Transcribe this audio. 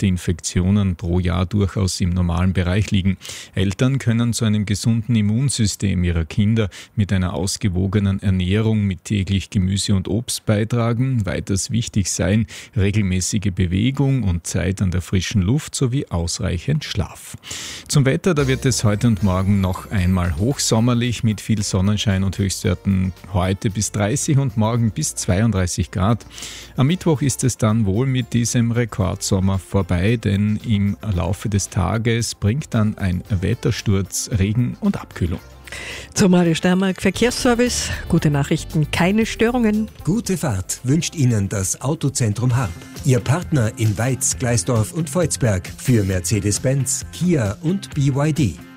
leichte Infektionen pro Jahr durchaus im normalen Bereich liegen. Eltern können zu einem gesunden Immunsystem ihrer Kinder mit einer ausgewogenen Ernährung mit täglich Gemüse und Obst beitragen. Weiters wichtig seien regelmäßige Bewegung und Zeit an der frischen Luft sowie ausreichend Schlaf. Zum Wetter, da wird es heute und morgen noch einmal hochsommerlich mit viel Sonnenschein und Höchstwerten heute bis 30 und morgen bis 32 Grad. Am Mittwoch ist es dann wohl mit diesem Rekordsommer vorbei, denn im Laufe des Tages bringt dann ein Wettersturz Regen und Abkühlung. Zur Mario Steiermark Verkehrsservice. Gute Nachrichten, keine Störungen. Gute Fahrt wünscht Ihnen das Autozentrum Harp. Ihr Partner in Weiz, Gleisdorf und Volzberg für Mercedes-Benz, Kia und BYD.